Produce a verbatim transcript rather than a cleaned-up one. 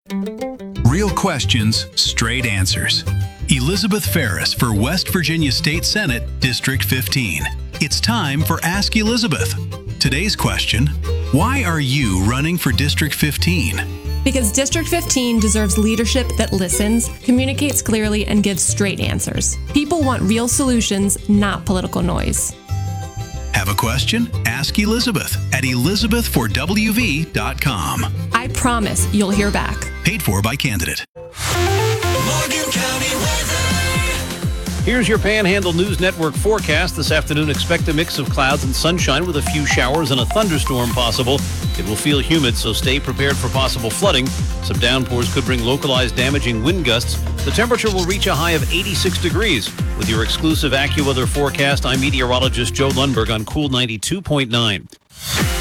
Real questions, straight answers. Elizabeth Ferris for West Virginia State Senate, District fifteen. It's time for Ask Elizabeth. Today's question, why are you running for District fifteen? Because District fifteen deserves leadership that listens, communicates clearly, and gives straight answers. People want real solutions, not political noise. Have a question? Ask Elizabeth at elizabeth for w v dot com. I promise you'll hear back. Paid for by candidate. Morgan County weather. Here's your Panhandle News Network forecast. This afternoon, expect a mix of clouds and sunshine with a few showers and a thunderstorm possible. It will feel humid, so stay prepared for possible flooding. Some downpours could bring localized damaging wind gusts. The temperature will reach a high of eighty-six degrees. With your exclusive AccuWeather forecast, I'm meteorologist Joe Lundberg on Cool ninety-two point nine.